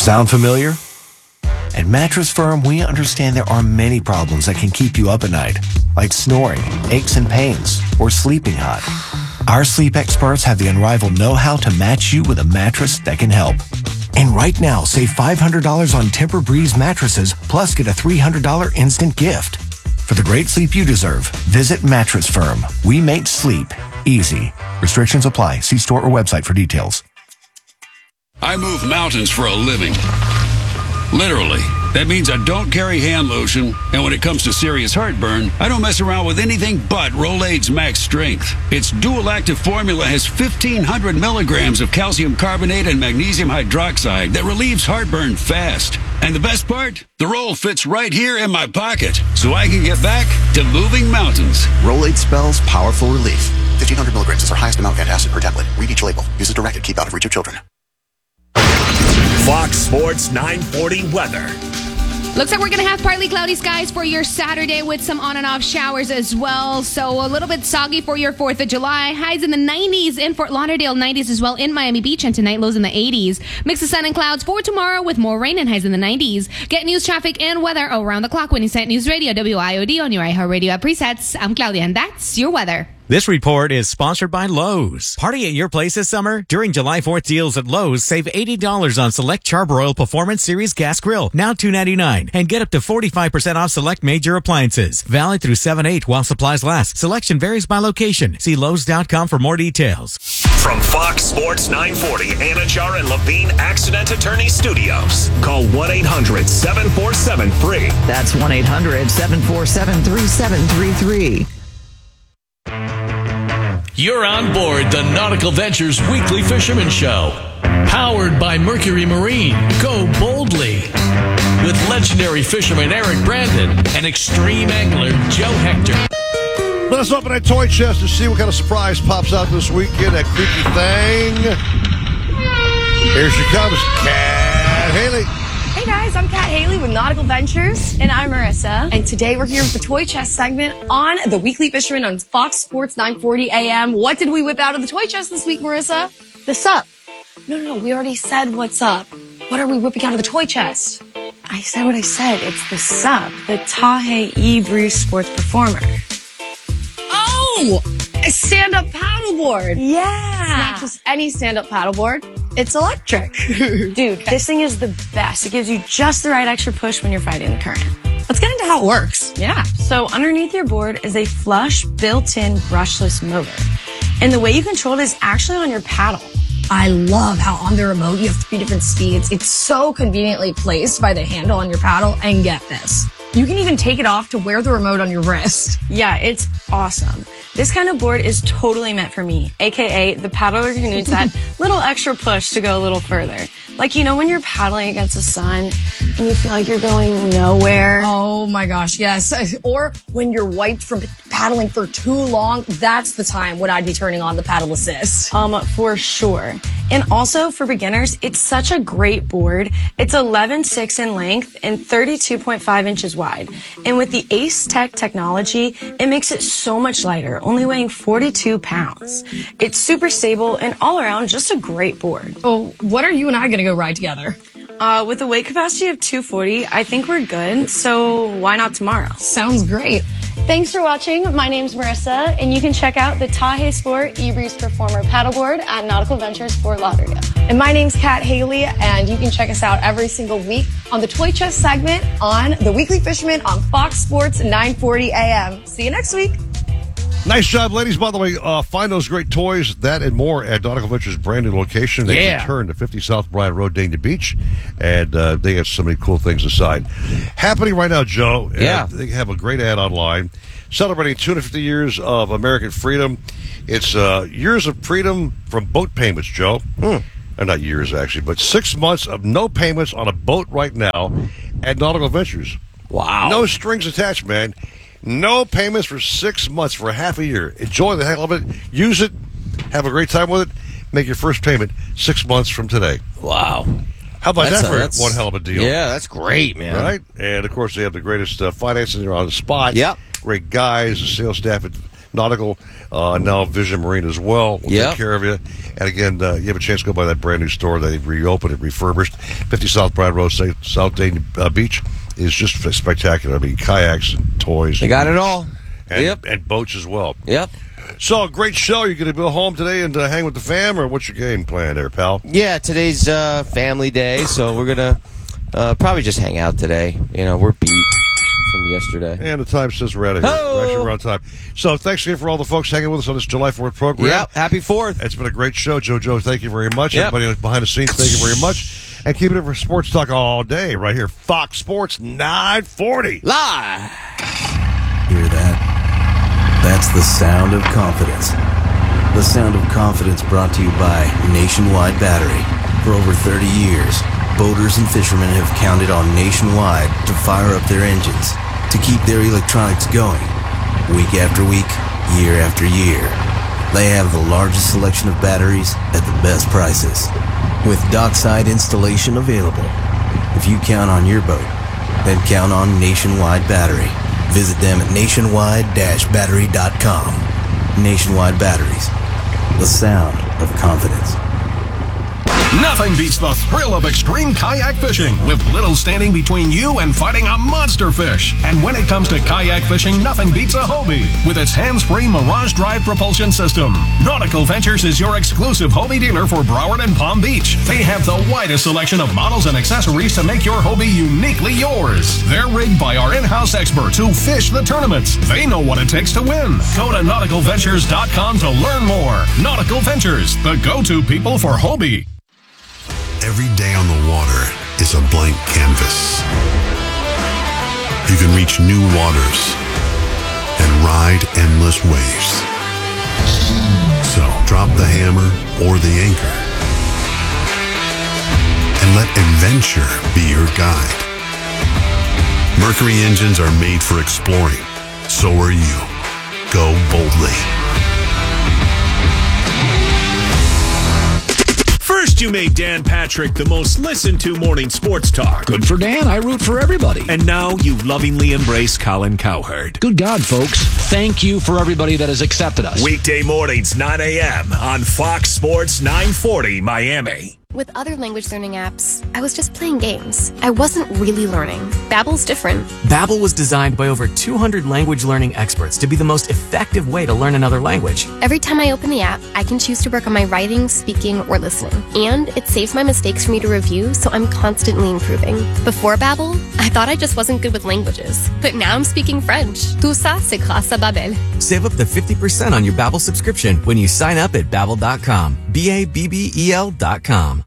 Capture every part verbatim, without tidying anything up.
Sound familiar? At Mattress Firm, we understand there are many problems that can keep you up at night, like snoring, aches and pains, or sleeping hot. Our sleep experts have the unrivaled know-how to match you with a mattress that can help. And right now, save five hundred dollars on Tempur-Breeze mattresses, plus get a three hundred dollars instant gift. For the great sleep you deserve, visit Mattress Firm. We make sleep easy. Restrictions apply. See store or website for details. I move mountains for a living. Literally. That means I don't carry hand lotion, and when it comes to serious heartburn, I don't mess around with anything but Rolaids Max Strength. Its dual-active formula has fifteen hundred milligrams of calcium carbonate and magnesium hydroxide that relieves heartburn fast. And the best part? The roll fits right here in my pocket, so I can get back to moving mountains. Rolaids spells powerful relief. fifteen hundred milligrams is our highest amount of antacid per tablet. Read each label. Use as directed. Keep out of reach of children. Fox Sports nine forty weather. Looks like we're going to have partly cloudy skies for your Saturday with some on and off showers as well. So a little bit soggy for your fourth of July. Highs in the nineties in Fort Lauderdale, nineties as well in Miami Beach, and tonight lows in the eighties. Mix of sun and clouds for tomorrow with more rain and highs in the nineties. Get news, traffic, and weather around the clock when you set News Radio W I O D on your iHeartRadio app presets. I'm Claudia, and that's your weather. This report is sponsored by Lowe's. Party at your place this summer? During July fourth deals at Lowe's, save eighty dollars on select Charbroil Performance Series Gas Grill, now two ninety-nine, and get up to forty-five percent off select major appliances. Valid through seven eight while supplies last. Selection varies by location. See Lowe's dot com for more details. From Fox Sports nine forty, Anajar and Levine Accident Attorney Studios. Call one eight hundred seven four seven free. That's one eight hundred seven four seven three seven three three. You're on board the Nautical Ventures Weekly Fisherman Show. Powered by Mercury Marine. Go boldly. With legendary fisherman Eric Brandon and extreme angler Joe Hector. Let us open that toy chest to see what kind of surprise pops out this weekend. That creepy thing. Here she comes, Kat Haley. Hey guys, I'm Kat Haley with Nautical Ventures. And I'm Marissa. And today we're here with the Toy Chest segment on the Weekly Fisherman on Fox Sports nine forty A M. What did we whip out of the Toy Chest this week, Marissa? The sup. No, no, no, we already said what's up. What are we whipping out of the Toy Chest? I said what I said. It's the sup, the Tahe E-Breeze Sports Performer. Oh, a stand-up paddleboard. Yeah. It's not just any stand-up paddleboard. It's electric. Dude, okay. This thing is the best. It gives you just the right extra push when you're fighting the current. Let's get into how it works. Yeah. So underneath your board is a flush built-in brushless motor. And the way you control it is actually on your paddle. I love how on the remote you have three different speeds. It's so conveniently placed by the handle on your paddle. And get this, you can even take it off to wear the remote on your wrist. Yeah, it's awesome. This kind of board is totally meant for me, aka the paddler who needs that little extra push to go a little further. Like, you know, when you're paddling against the sun and you feel like you're going nowhere. Oh my gosh, yes. Or when you're wiped from paddling for too long, that's the time when I'd be turning on the paddle assist. Um, for sure. And also for beginners, it's such a great board. It's eleven six in length and thirty-two point five inches wide. And with the Ace Tech technology, it makes it so much lighter, only weighing forty-two pounds. It's super stable and all around just a great board. Oh, what are you and I going to go ride together? Uh, with a weight capacity of two forty, I think we're good. So why not tomorrow? Sounds great. Thanks for watching. My name's Marissa, and you can check out the Tahe Sport E-Breeze Performer paddleboard at Nautical Ventures Fort Lauderdale. And my name's Kat Haley, and you can check us out every single week on the Toy Chest segment on the Weekly Fisherman on Fox Sports nine forty A M. See you next week. Nice job, ladies. By the way, uh, find those great toys, that and more at Nautical Ventures' brand new location. They yeah. return to fifty South Bryant Road, Dania Beach, and uh, they have so many cool things inside. Happening right now, Joe. Yeah. Uh, they have a great ad online celebrating two hundred fifty years of American freedom. It's uh, years of freedom from boat payments, Joe. Hmm. Uh, not years, actually, but six months of no payments on a boat right now at Nautical Ventures. Wow. No strings attached, man. No payments for six months, for half a year. Enjoy the hell of it. Use it. Have a great time with it. Make your first payment six months from today. Wow. How about That's that a, for that's, one hell of a deal? Yeah, that's great, man. Right? And, of course, they have the greatest uh, financing there on the spot. Yep. Great guys, the sales staff at Nautical, uh, now Vision Marine as well. We'll Yep. take care of you. And again, uh, you have a chance to go by that brand new store that they've reopened and refurbished. fifty South Brad Road, Sa- South Dayton uh, Beach is just spectacular. I mean, kayaks and toys. They got it all. And, Yep. and boats as well. Yep. So, great show. You going to go home today and uh, hang with the fam, or what's your game plan there, pal? Yeah, today's uh, family day, so we're going to uh, probably just hang out today. You know, we're beat from yesterday. And the time says we're out of here. Oh. We're actually around time. So, thanks again for all the folks hanging with us on this July fourth program. Yep, happy fourth. It's been a great show. JoJo, thank you very much. Yep. Everybody behind the scenes, thank you very much. And keep it for sports talk all day right here. Fox Sports nine forty. Live. Hear that? That's the sound of confidence. The sound of confidence brought to you by Nationwide Battery. For over thirty years, boaters and fishermen have counted on Nationwide to fire up their engines, to keep their electronics going. Week after week, year after year. They have the largest selection of batteries at the best prices, with dockside installation available. If you count on your boat, then count on Nationwide Battery. Visit them at nationwide dash battery dot com. Nationwide Batteries. The sound of confidence. Nothing beats the thrill of extreme kayak fishing, with little standing between you and fighting a monster fish. And when it comes to kayak fishing, nothing beats a Hobie with its hands-free Mirage Drive propulsion system. Nautical Ventures is your exclusive Hobie dealer for Broward and Palm Beach. They have the widest selection of models and accessories to make your Hobie uniquely yours. They're rigged by our in-house experts who fish the tournaments. They know what it takes to win. Go to nautical ventures dot com to learn more. Nautical Ventures, the go-to people for Hobie. Every day on the water is a blank canvas. You can reach new waters and ride endless waves. So drop the hammer or the anchor and let adventure be your guide. Mercury engines are made for exploring. So are you. Go boldly. First, you made Dan Patrick the most listened to morning sports talk. Good for Dan. I root for everybody. And now you lovingly embrace Colin Cowherd. Good God, folks. Thank you for everybody that has accepted us. Weekday mornings, nine a.m. on Fox Sports nine forty Miami. With other language learning apps, I was just playing games. I wasn't really learning. Babbel's different. Babbel was designed by over two hundred language learning experts to be the most effective way to learn another language. Every time I open the app, I can choose to work on my writing, speaking, or listening. And it saves my mistakes for me to review, so I'm constantly improving. Before Babbel, I thought I just wasn't good with languages. But now I'm speaking French. Tout ça, c'est grâce à Babbel. Save up to fifty percent on your Babbel subscription when you sign up at babbel dot com. B A B B E L dot com.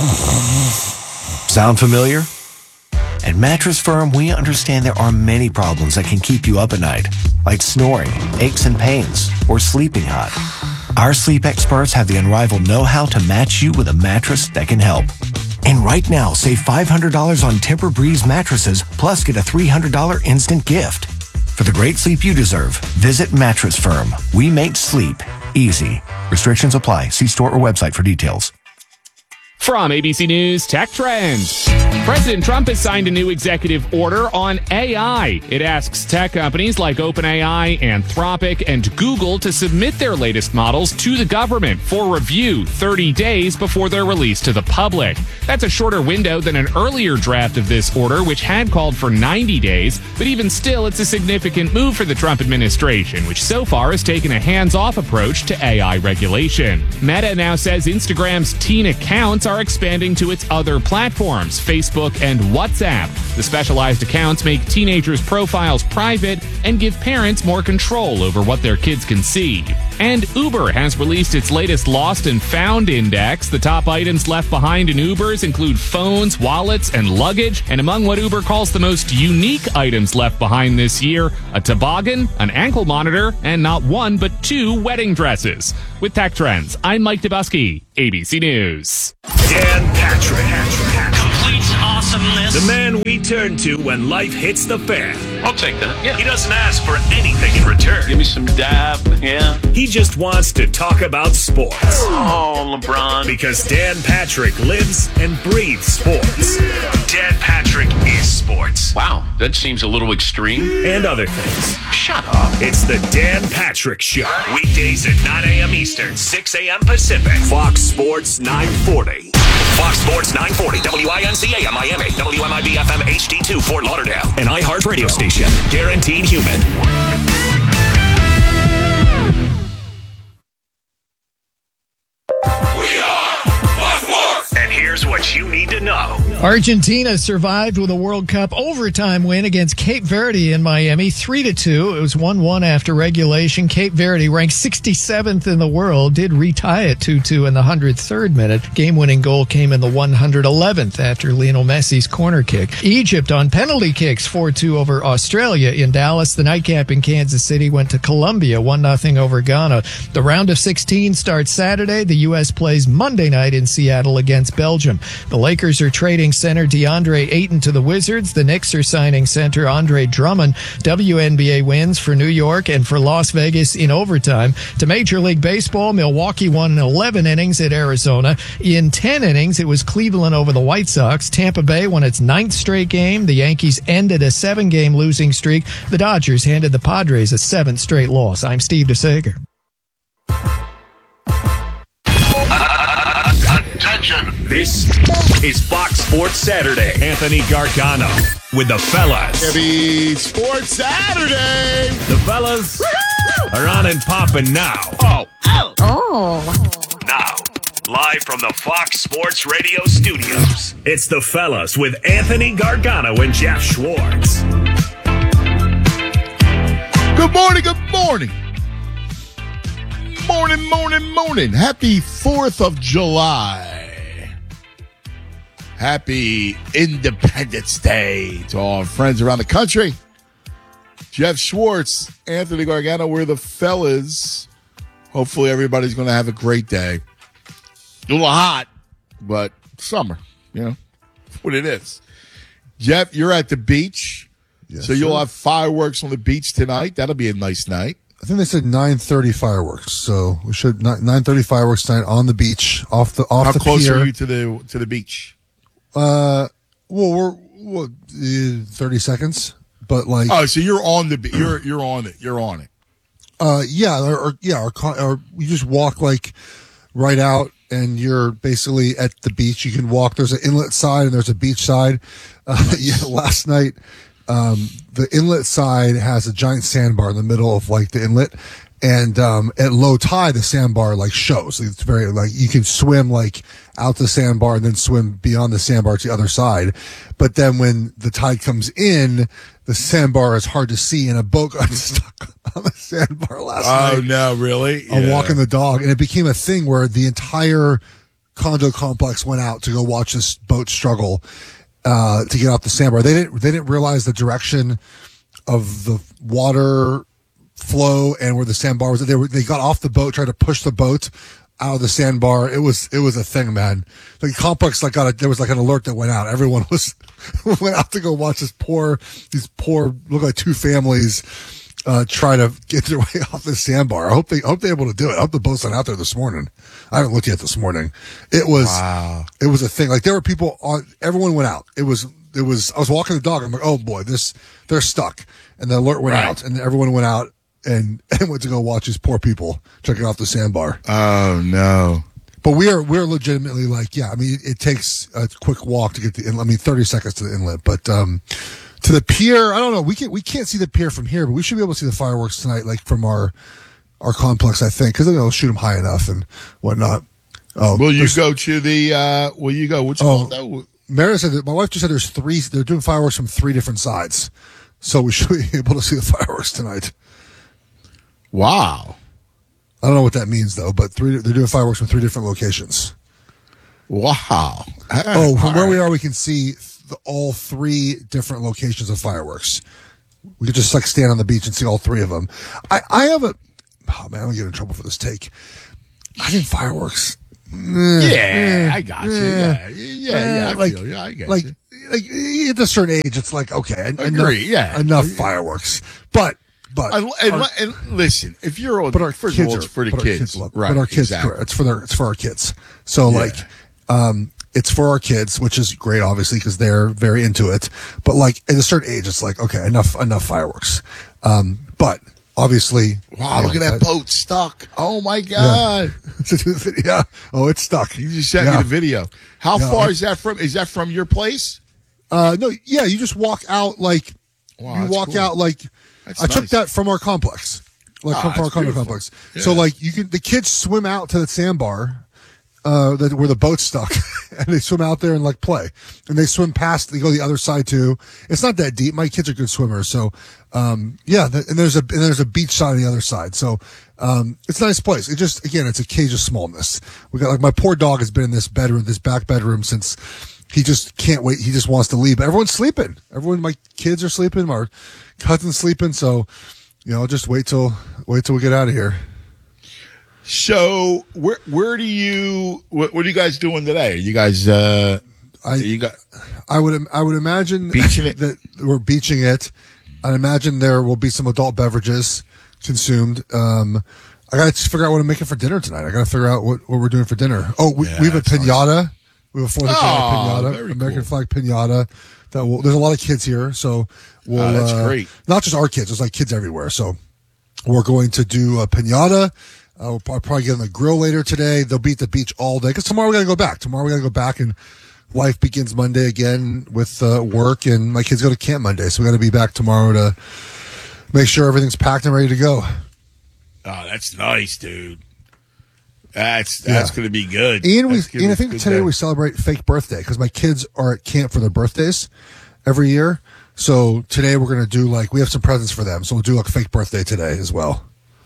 Sound familiar? At Mattress Firm, we understand there are many problems that can keep you up at night, like snoring, aches and pains, or sleeping hot. Our sleep experts have the unrivaled know-how to match you with a mattress that can help. And right now, save five hundred dollars on Tempur-Breeze mattresses, plus get a three hundred dollars instant gift. For the great sleep you deserve, visit Mattress Firm. We make sleep easy. Restrictions apply. See store or website for details. From A B C News Tech Trends. President Trump has signed a new executive order on A I. It asks tech companies like OpenAI, Anthropic, and Google to submit their latest models to the government for review thirty days before they're released to the public. That's a shorter window than an earlier draft of this order, which had called for ninety days, but even still, it's a significant move for the Trump administration, which so far has taken a hands-off approach to A I regulation. Meta now says Instagram's teen accounts are expanding to its other platforms, Facebook and WhatsApp. The specialized accounts make teenagers' profiles private and give parents more control over what their kids can see. And Uber has released its latest Lost and Found Index. The top items left behind in Ubers include phones, wallets, and luggage. And among what Uber calls the most unique items left behind this year, a toboggan, an ankle monitor, and not one but two wedding dresses. With Tech Trends, I'm Mike Dubusky, A B C News. Dan Patrick. Patrick. Complete Sports awesomeness. The man we turn to when life hits the fan. I'll take that, yeah. He doesn't ask for anything in return. Give me some dab, yeah. He just wants to talk about sports. Oh, LeBron. Because Dan Patrick lives and breathes sports. Dan Patrick is sports. Wow, that seems a little extreme. And other things. Shut up. It's the Dan Patrick Show. Weekdays at nine a.m. Eastern, six a.m. Pacific. Fox Sports nine forty. Fox Sports nine forty, W I N C A M Miami, W M I B F M H D two Fort Lauderdale, an iHeart radio station. Guaranteed human. We are Fox Sports. And here's what you need to know. Argentina survived with a World Cup overtime win against Cape Verde in Miami, three to two. It was one one after regulation. Cape Verde, ranked sixty-seventh in the world, did retie it two two in the one hundred third minute. Game-winning goal came in the one hundred eleventh after Lionel Messi's corner kick. Egypt on penalty kicks, four two over Australia in Dallas. The nightcap in Kansas City went to Colombia, one nothing over Ghana. The round of sixteen starts Saturday. The U S plays Monday night in Seattle against Belgium. The Lakers are trading center DeAndre Ayton to the Wizards. The Knicks are signing center Andre Drummond. W N B A wins for New York and for Las Vegas in overtime. To Major League Baseball, Milwaukee won in eleven innings at Arizona. In ten innings, it was Cleveland over the White Sox. Tampa Bay won its ninth straight game. The Yankees ended a seven-game losing streak. The Dodgers handed the Padres a seventh straight loss. I'm Steve DeSager. Attention. This is Fox Sports Saturday. Anthony Gargano with the fellas. Heavy Sports Saturday. The fellas Woo-hoo! Are on and popping now. Oh. Oh. Oh. Now, live from the Fox Sports Radio studios, it's the fellas with Anthony Gargano and Jeff Schwartz. Good morning, good morning. Morning, morning, morning. Happy fourth of July. Happy Independence Day to all our friends around the country. Jeff Schwartz, Anthony Gargano, we're the fellas. Hopefully everybody's going to have a great day. A little hot, but summer, you know, what it is. Jeff, you're at the beach, yes, so you'll sir. have fireworks on the beach tonight. That'll be a nice night. I think they said nine thirty fireworks, so we should nine thirty fireworks tonight on the beach, off the off How the close pier. are you to the to the beach? Uh, well, we're what, uh, thirty seconds, but like Oh, so you're on the be- you're you're on it. You're on it. uh, yeah, or, or yeah, or, con- or you just walk like right out, and you're basically at the beach. You can walk. There's an inlet side and there's a beach side. Uh, yeah, last night. Um, the inlet side has a giant sandbar in the middle of like the inlet, and um, at low tide the sandbar like shows. It's very like you can swim like out the sandbar and then swim beyond the sandbar to the other side. But then when the tide comes in, the sandbar is hard to see, and a boat got stuck on the sandbar last Oh night. no, really? I'm Yeah. walking the dog, and it became a thing where the entire condo complex went out to go watch this boat struggle. Uh, to get off the sandbar. They didn't, they didn't realize the direction of the water flow and where the sandbar was. They were, they got off the boat, tried to push the boat out of the sandbar. It was, it was a thing, man. The complex, like, got a, there was like an alert that went out. Everyone was, went out to go watch this poor, these poor, look like two families, uh, try to get their way off the sandbar. I hope they, I hope they're able to do it. I hope the boat's not out there this morning. I haven't looked yet this morning. It was, Wow. it was a thing. Like there were people on, everyone went out. It was, it was, I was walking the dog. I'm like, oh boy, this, they're stuck. And the alert went Right. out, and everyone went out and, and went to go watch these poor people checking off the sandbar. Oh no. But we are, we're legitimately like, yeah, I mean, it, it takes a quick walk to get the inlet. I mean, thirty seconds to the inlet, but, um, to the pier, I don't know. We can we can't see the pier from here, but we should be able to see the fireworks tonight, like from our our complex, I think, because they'll shoot them high enough and whatnot. Oh, Will you there's- go to the? uh Will you go? What's it Oh, called? That? Meredith said that my wife just said there's three. They're doing fireworks from three different sides, so we should be able to see the fireworks tonight. Wow. I don't know what that means though, but three. They're doing fireworks from three different locations. Wow. Oh, from All where right. we are, we can see the, all three different locations of fireworks. We could just like stand on the beach and see all three of them. I, I have a, oh man, I'm gonna get in trouble for this take. I think fireworks eh, Yeah, eh, I got you. eh, Yeah, yeah, yeah. I like, feel you. I get like, you. like at a certain age, it's like okay, en- enough, Agree, yeah. enough fireworks. But but And, and, our- and listen, if you're old, but our first kids of all, it's are- for the but our kids, love it. right? But our kids, exactly. correct. It's for their, it's for our kids. So Yeah. like, um, it's for our kids, which is great, obviously, because they're very into it. But like at a certain age, it's like okay, enough, enough fireworks. Um, but obviously, Wow, you look know, at that boat stuck. Oh my god! Yeah. yeah. Oh, it's stuck. You just sent Yeah. me the video. How Yeah. far is that from? Is that from your place? Uh, no, yeah, you just walk out like Wow, you that's walk cool. out like That's I took nice. that from our complex, like Ah, from our that's condo beautiful. complex. Yeah. So like you can the kids swim out to the sandbar, uh, that where the boat's stuck, and they swim out there and like play, and they swim past. They go the other side too. It's not that deep. My kids are good swimmers, so um, yeah. th- And there's a and there's a beach side on the other side, so um, it's a nice place. It just again, it's a cage of smallness. We got like my poor dog has been in this bedroom, this back bedroom since. He just can't wait. He just wants to leave. But everyone's sleeping. Everyone, my kids are sleeping. My cousin's sleeping. So, you know, just wait till wait till we get out of here. So where where do you what, what are you guys doing today? Are you guys uh I you got I would I would imagine Beaching it? that we're beaching it. I imagine there will be some adult beverages consumed. Um, I got to figure out what I'm making for dinner tonight. I got to figure out what, what we're doing for dinner. Oh, we, Yeah, we have a that's nice. pinata. We have a Fourth of July Oh, pinata, very American cool. flag pinata. That will, there's a lot of kids here, so we'll. Oh, that's uh, great. Not just our kids. There's like kids everywhere. So we're going to do a pinata. Uh, we'll probably, probably get on the grill later today. They'll be at the beach all day because tomorrow we got to go back. Tomorrow we got to go back and life begins Monday again with uh, work, and my kids go to camp Monday, so we got to be back tomorrow to make sure everything's packed and ready to go. Oh, that's nice, dude. That's that's Yeah. going to be good. Ian, we, That's gonna Ian, be I a think good today day. we celebrate fake birthday because my kids are at camp for their birthdays every year. So today we're going to do like, we have some presents for them. So we'll do like a fake birthday today as well.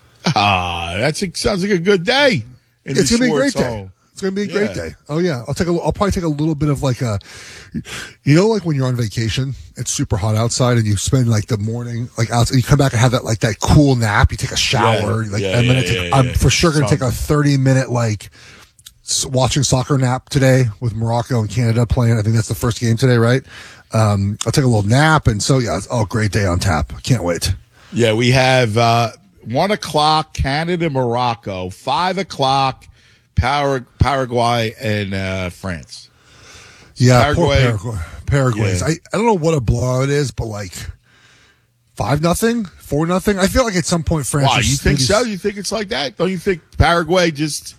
Ah, that's a, sounds like a good day. in It's the going to be a great Schwartz day. home. It's going to be a Yeah. great day. Oh yeah. I'll take a, I'll probably take a little bit of like a, you know, like when you're on vacation, it's super hot outside and you spend like the morning, like outside, you come back and have that, like that cool nap. You take a shower, Yeah, like, yeah, and then yeah, I take, yeah, I'm yeah. for sure going to take a Something. thirty minute, like, s- watching soccer nap today with Morocco and Canada playing. I think that's the first game today, right? Um, I'll take a little nap, and so yeah, it's oh, great day on tap. Can't wait. Yeah, we have uh, one o'clock Canada, Morocco, five o'clock Par- Paraguay and uh, France. Yeah, poor Paraguay. Paraguay. Paraguay's. Yeah. I, I don't know what a blowout it is, but like five nothing, four nothing. I feel like at some point France. Wow, just you think maybe- so? You think it's like that? Don't you think Paraguay just,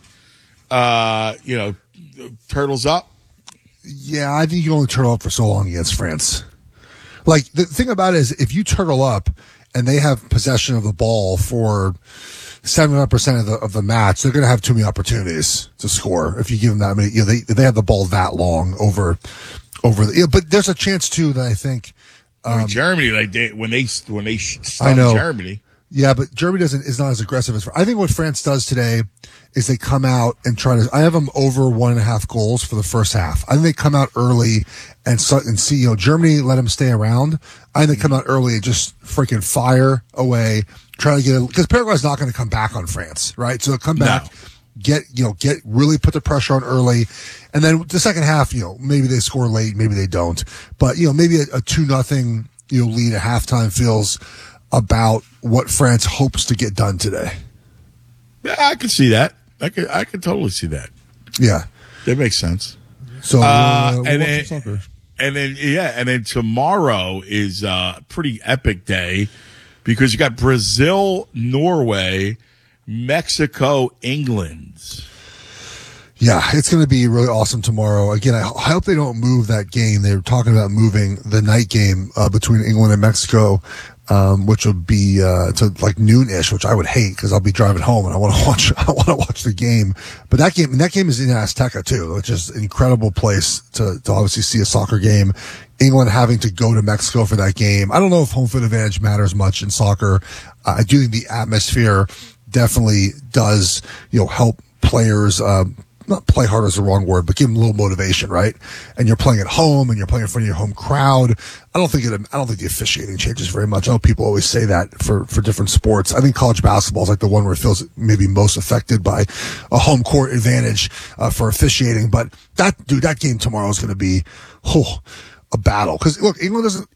uh, you know, turtles up? Yeah, I think you only turtle up for so long against France. Like the thing about it is, if you turtle up and they have possession of the ball for seventy-five percent of the of the match, they're going to have too many opportunities to score. If you give them that many, you know, they if they have the ball that long over over the. You know, but there's a chance too that I think. I mean, Um, Germany, like they when they when they I stunned know. Germany. Yeah, but Germany doesn't is not as aggressive as I think what France does today is they come out and try to. I have them over one and a half goals for the first half. I think they come out early and so, and see you know Germany let them stay around. I think they come out early and just freaking fire away, try to get because Paraguay's not going to come back on France, right? So they'll come back, No. get you know get really put the pressure on early, and then the second half, you know maybe they score late, maybe they don't, but you know maybe a, a two nothing you know lead at halftime feels about what France hopes to get done today. Yeah, I can see that. I could I could totally see that. Yeah, that makes sense. So Uh, uh, we'll and watch then, some soccer. and then yeah, and then tomorrow is a pretty epic day because you got Brazil, Norway, Mexico, England. Yeah, it's going to be really awesome tomorrow. Again, I, I hope they don't move that game. They were talking about moving the night game uh, between England and Mexico, um, which would be uh, to like noon-ish, which I would hate because I'll be driving home and I want to watch. I want to watch the game. But that game, that game is in Azteca too, which is an incredible place to, to obviously see a soccer game. England having to go to Mexico for that game. I don't know if home field advantage matters much in soccer. Uh, I do think the atmosphere definitely does, you know, help players. Um, not play harder is the wrong word, but give them a little motivation, right? And you're playing at home and you're playing in front of your home crowd. I don't think it, I don't think the officiating changes very much. I know people always say that for, for different sports. I think college basketball is like the one where it feels maybe most affected by a home court advantage, uh, for officiating. But that, dude, that game tomorrow is going to be, oh, a battle. Cause look, England doesn't,